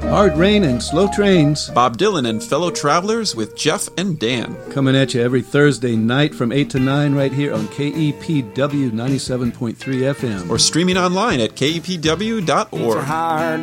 Hard Rain and Slow Trains. Bob Dylan and Fellow Travelers with Jeff and Dan. Coming at you every Thursday night from 8 to 9 right here on KEPW 97.3 FM. Or streaming online at kepw.org.